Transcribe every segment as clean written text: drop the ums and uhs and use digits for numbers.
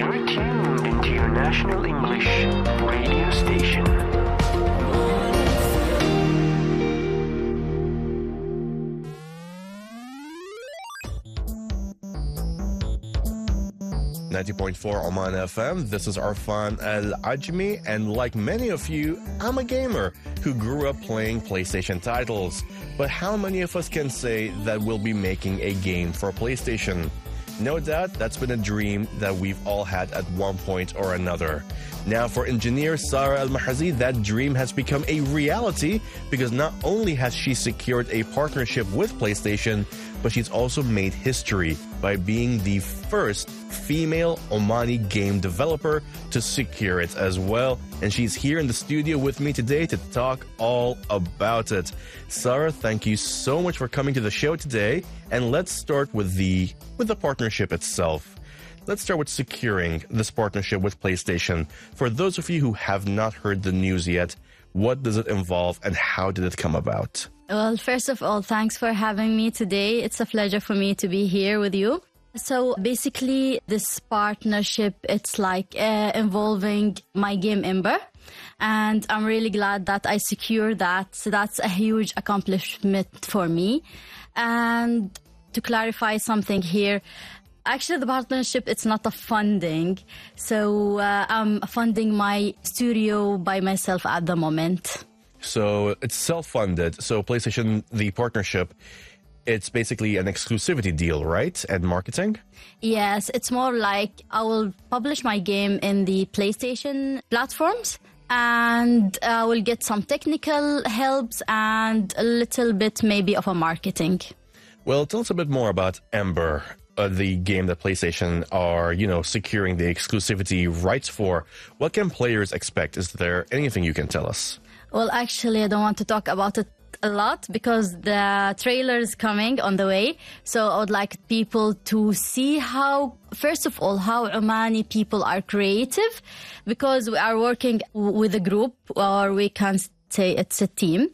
You're tuned into your national English radio station. 90.4 Oman FM. This is Arfan Al Ajmi, and like many of you, I'm a gamer who grew up playing PlayStation titles. But how many of us can say that we'll be making a game for PlayStation? No doubt that's been a dream that we've all had at one point or another. Now, for engineer Sarah Al-Mahazi, that dream has become a reality because not only has she secured a partnership with PlayStation, but she's also made history by being the first female Omani game developer to secure it as well. And she's here in the studio with me today to talk all about it. Sarah, thank you so much for coming to the show today. And let's start with the partnership itself. Let's start with securing this partnership with PlayStation. For those of you who have not heard the news yet, what does it involve and how did it come about? Well, first of all, thanks for having me today. It's a pleasure for me to be here with you. So basically, this partnership, it's like involving my game Ember. And I'm really glad that I secured that. So that's a huge accomplishment for me. And to clarify something here, actually, the partnership, it's not a funding. So I'm funding my studio by myself at the moment. So it's self-funded. So PlayStation, the partnership, it's basically an exclusivity deal, right? And marketing? Yes, it's more like I will publish my game in the PlayStation platforms and I will get some technical helps and a little bit maybe of a marketing. Well, tell us a bit more about Ember. The game that PlayStation are, securing the exclusivity rights for. What can players expect? Is there anything you can tell us? Well, actually, I don't want to talk about it a lot because the trailer is coming on the way. So I would like people to see first of all, how Omani people are creative, because we are working with a group, or we can say it's a team.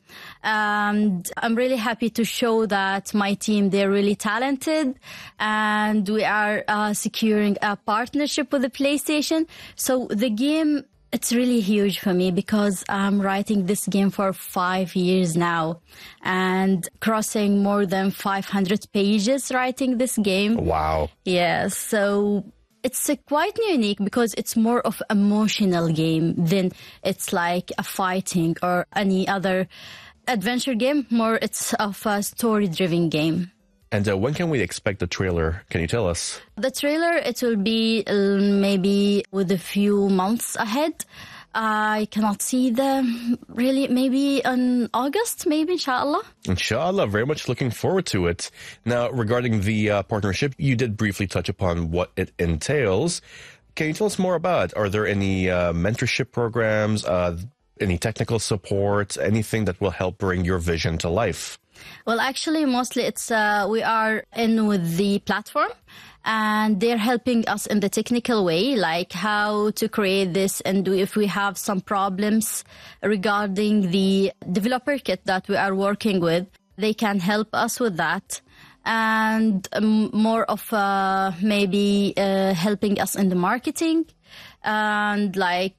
And I'm really happy to show that my team, they're really talented, and we are securing a partnership with the PlayStation. So the game, it's really huge for me because I'm writing this game for 5 years now and crossing more than 500 pages writing this game. Wow. Yes. So it's quite unique because it's more of emotional game than it's like a fighting or any other adventure game. More it's of a story-driven game. And when can we expect the trailer? Can you tell us? The trailer, it will be maybe with a few months ahead. I cannot see them really, maybe in August, maybe, inshallah. Inshallah, very much looking forward to it. Now, regarding the partnership, you did briefly touch upon what it entails. Can you tell us more about it? Are there any mentorship programs, any technical support, anything that will help bring your vision to life? Well, actually, mostly it's we are in with the platform, and they're helping us in the technical way, like how to create this, and if we have some problems regarding the developer kit that we are working with, they can help us with that. And more of maybe helping us in the marketing, and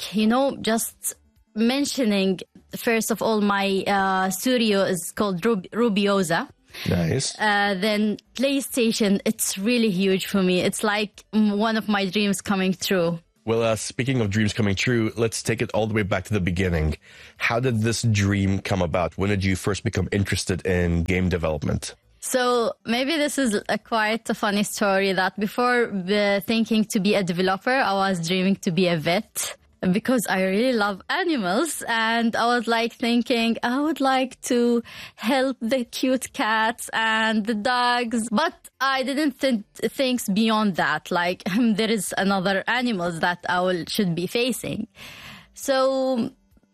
just mentioning, first of all, my studio is called Rubiosa. Nice. Then PlayStation, it's really huge for me. It's like one of my dreams coming true. Well, speaking of dreams coming true, let's take it all the way back to the beginning. How did this dream come about? When did you first become interested in game development? So maybe this is quite a funny story that before thinking to be a developer, I was dreaming to be a vet, because I really love animals, and I was thinking I would like to help the cute cats and the dogs, but I didn't think things beyond that, there is another animals that I should be facing. So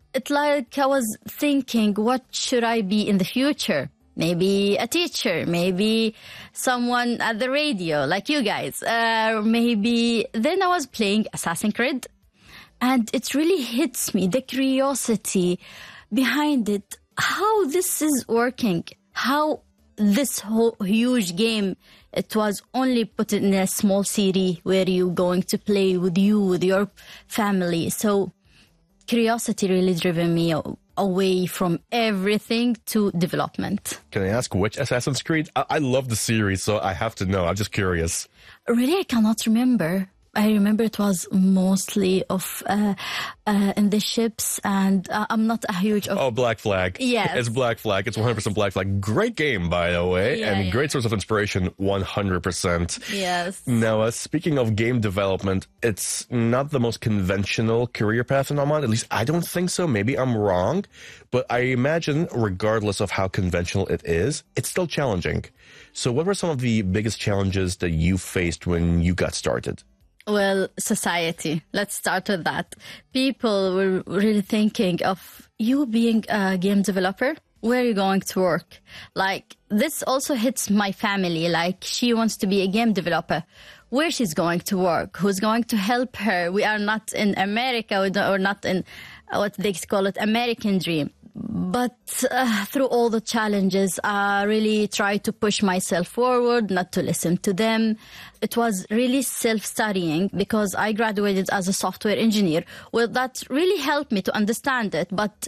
I was thinking, what should I be in the future? Maybe a teacher, maybe someone at the radio like you guys, maybe. Then I was playing Assassin's Creed. And it really hits me, the curiosity behind it, how this is working, how this whole huge game It was only put in a small city where you're going to play with your family. So curiosity really driven me away from everything to development. Can I ask which Assassin's Creed? I love the series, so I have to know. I'm just curious. Really, I cannot remember. I remember it was mostly of in the ships, and I'm not a huge... Oh, Black Flag. Yes. It's Black Flag. It's 100% Black Flag. Great game, by the way, Yeah, and yeah. great source of inspiration, 100%. Yes. Now, speaking of game development, it's not the most conventional career path in Oman. At least I don't think so. Maybe I'm wrong. But I imagine, regardless of how conventional it is, it's still challenging. So what were some of the biggest challenges that you faced when you got started? Well, society. Let's start with that. People were really thinking of you being a game developer. Where are you going to work? Like, this also hits my family. Like, she wants to be a game developer. Where she's going to work? Who's going to help her? We are not in America. We're not in what they call it, American dream. But through all the challenges, I really tried to push myself forward, not to listen to them. It was really self-studying because I graduated as a software engineer. Well, that really helped me to understand it. But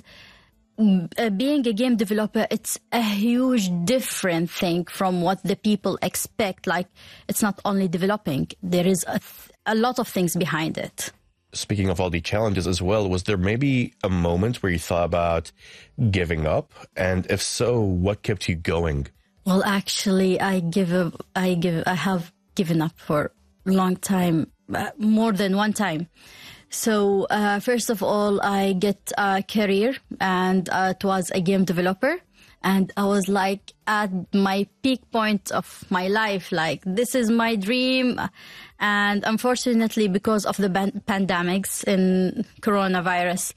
being a game developer, it's a huge different thing from what the people expect. Like, it's not only developing. There is a lot of things behind it. Speaking of all the challenges as well, was there maybe a moment where you thought about giving up? And if so, what kept you going? Well, actually, I have given up for a long time, more than one time. So, first of all, I get a career, and it was a game developer. And I was like at my peak point of my life, like this is my dream. And unfortunately, because of the pandemics and coronavirus,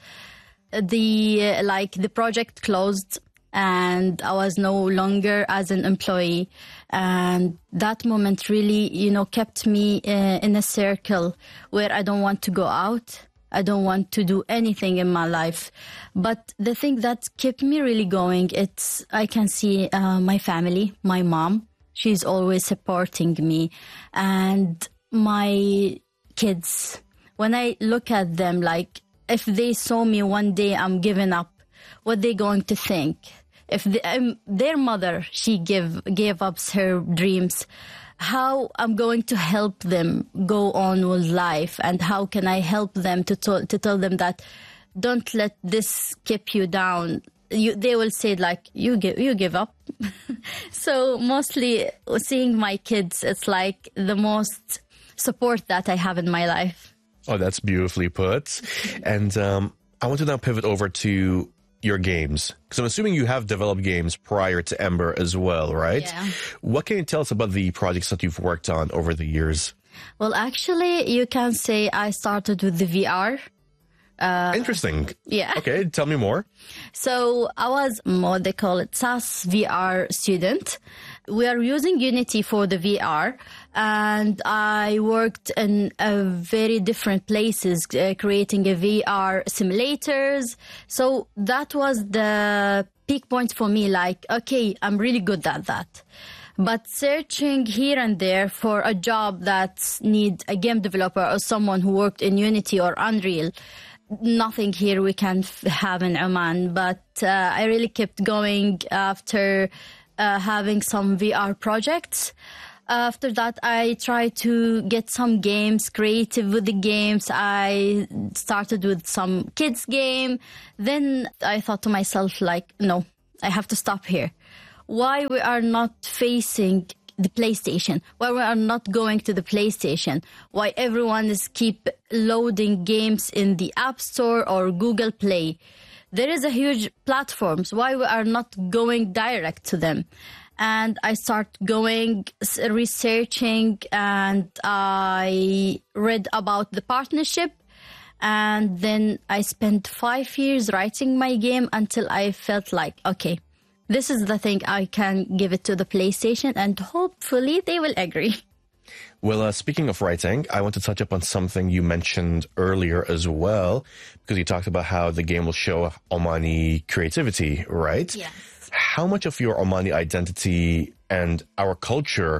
the project closed and I was no longer as an employee. And that moment really, kept me in a circle where I don't want to go out. I don't want to do anything in my life. But the thing that kept me really going, I can see my family, my mom. She's always supporting me. And my kids, when I look at them, like if they saw me one day I'm giving up, what they going to think? If their mother, she gave up her dreams, how I'm going to help them go on with life, and how can I help them to tell them that don't let this keep you down. They will say like you give up. So mostly seeing my kids, it's like the most support that I have in my life. Oh, that's beautifully put. And I want to now pivot over to your games, because I'm assuming you have developed games prior to Ember as well, right? Yeah. What can you tell us about the projects that you've worked on over the years? Well, actually, you can say I started with the VR. Interesting. Yeah. Okay, tell me more. So I was what they call it SAS VR student. We are using Unity for the VR, and I worked in very different places, creating a VR simulators. So that was the peak point for me, like, okay, I'm really good at that. But searching here and there for a job that need a game developer or someone who worked in Unity or Unreal, nothing here we can have in Oman. But I really kept going after having some VR projects. After that, I tried to get some games, creative with the games. I started with some kids game. Then I thought to myself, like, no, I have to stop here. Why we are not facing the PlayStation? Why we are not going to the PlayStation? Why everyone is keep loading games in the App Store or Google Play? There is a huge platforms. Why we are not going direct to them? And I start going researching, and I read about the partnership. And then I spent 5 years writing my game until I felt like, okay, this is the thing, I can give it to the PlayStation, and hopefully they will agree. Well, speaking of writing, I want to touch up on something you mentioned earlier as well, because you talked about how the game will show Omani creativity, right? Yes. How much of your Omani identity and our culture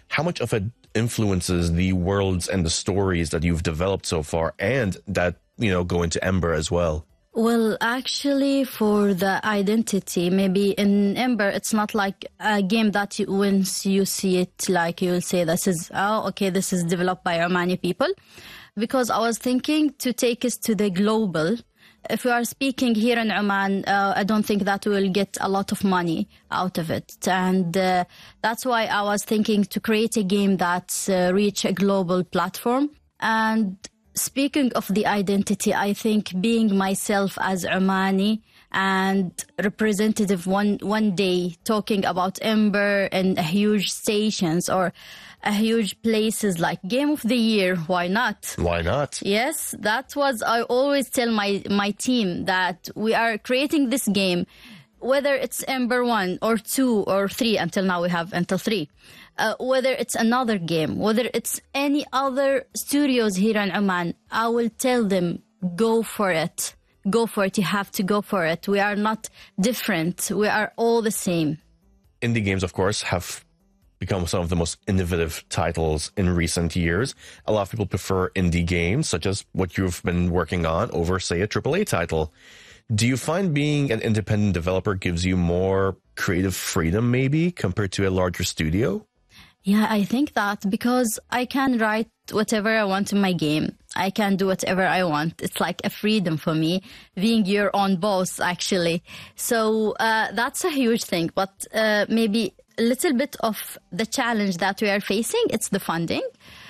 how much of it influences the worlds and the stories that you've developed so far and that, go into Ember as well? Well, actually, for the identity, maybe in Ember, it's not like a game that once you see it, like you will say, this is developed by Omani people. Because I was thinking to take us to the global. If we are speaking here in Oman, I don't think that we will get a lot of money out of it. And that's why I was thinking to create a game that reach a global platform. And speaking of the identity, I think being myself as Omani and representative one day talking about Ember and huge stations or a huge places like Game of the Year, why not? Why not? Yes, that was, I always tell my team that we are creating this game, whether it's Ember 1 or 2 or 3, until now we have until 3. Whether it's another game, whether it's any other studios here in Oman, I will tell them, go for it. Go for it. You have to go for it. We are not different. We are all the same. Indie games, of course, have become some of the most innovative titles in recent years. A lot of people prefer indie games, such as what you've been working on, over, say, a AAA title. Do you find being an independent developer gives you more creative freedom, maybe, compared to a larger studio? Yeah, I think that because I can write whatever I want in my game. I can do whatever I want. It's like a freedom for me, being your own boss, actually. So that's a huge thing. But maybe a little bit of the challenge that we are facing, it's the funding.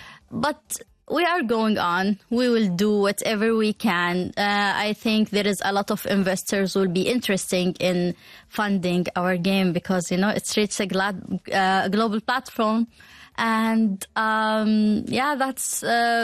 But we are going on. We will do whatever we can. I think there is a lot of investors will be interested in funding our game because, it's reached a global platform. And that's...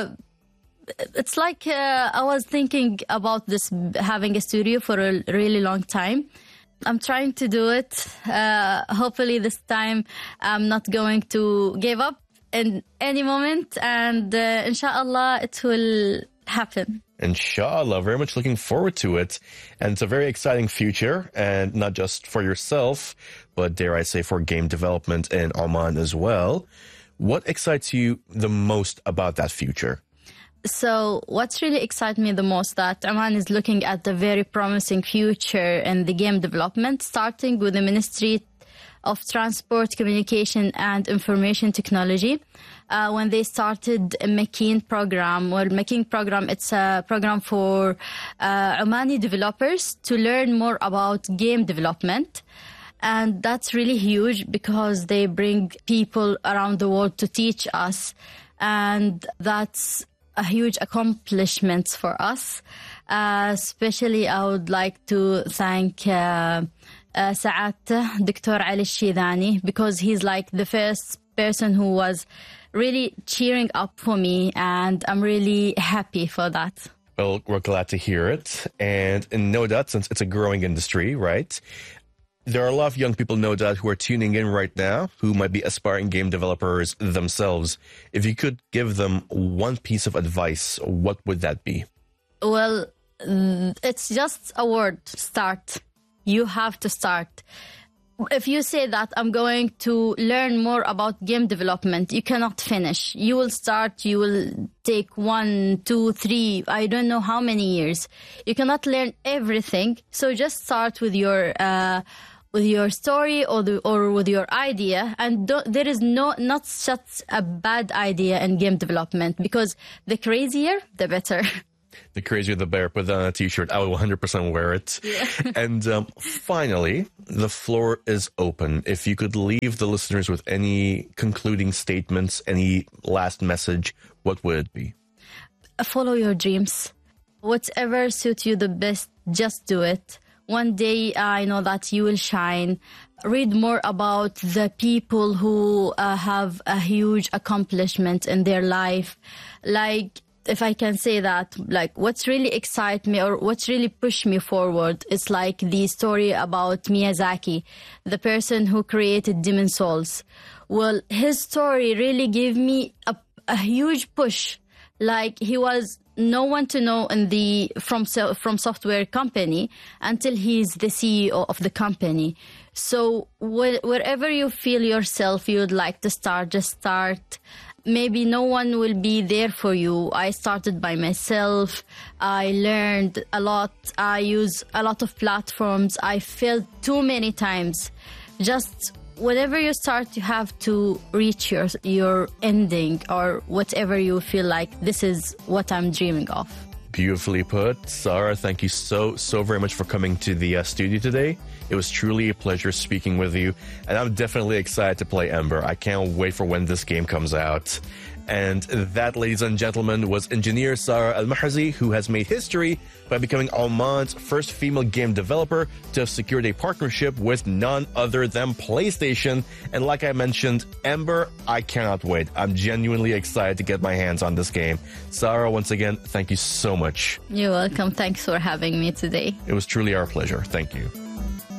it's like I was thinking about this, having a studio for a really long time. I'm trying to do it. Hopefully this time I'm not going to give up in any moment, and inshallah it will happen. Inshallah, very much looking forward to it. And it's a very exciting future, and not just for yourself, but dare I say for game development in Oman as well. What excites you the most about that future? So what's really excites me the most that Oman is looking at the very promising future in the game development, starting with the Ministry of Transport, Communication and Information Technology. When they started a Makin program, it's a program for Omani developers to learn more about game development. And that's really huge because they bring people around the world to teach us. And that's a huge accomplishment for us. Especially, I would like to thank Sa'adat, Dr. Ali Shidani, because he's like the first person who was really cheering up for me, and I'm really happy for that. Well, we're glad to hear it. And no doubt, since it's a growing industry, right? There are a lot of young people, no doubt, who are tuning in right now who might be aspiring game developers themselves. If you could give them one piece of advice, what would that be? Well, it's just a word, start. You have to start. If you say that I'm going to learn more about game development, you cannot finish. You will start, you will take 1, 2, 3, I don't know how many years. You cannot learn everything. So just start with your story or with your idea, and there is not such a bad idea in game development, because the crazier, the better. The crazier, the better. Put that on a t-shirt. I will 100% wear it. Yeah. And finally, the floor is open. If you could leave the listeners with any concluding statements, any last message, what would it be? Follow your dreams. Whatever suits you the best, just do it. One day, I know that you will shine. Read more about the people who have a huge accomplishment in their life. Like, if I can say that, like, what's really excites me or what's really pushed me forward is like the story about Miyazaki, the person who created Demon Souls. Well, his story really gave me a huge push. Like, he was no one to know from software company until he's the CEO of the company. So wherever you feel yourself you would like to start, just start. Maybe no one will be there for you. I started by myself. I learned a lot. I use a lot of platforms. I failed too many times. Just whenever you start, you have to reach your ending, or whatever you feel like this is what I'm dreaming of. Beautifully put. Sarah, thank you so very much for coming to the studio today. It was truly a pleasure speaking with you, and I'm definitely excited to play Ember. I can't wait for when this game comes out. And that, ladies and gentlemen, was engineer Sarah Al-Mahazi, who has made history by becoming Oman's first female game developer to have secured a partnership with none other than PlayStation. And like I mentioned, Ember, I cannot wait. I'm genuinely excited to get my hands on this game. Sarah, once again, thank you so much. You're welcome. Thanks for having me today. It was truly our pleasure. Thank you.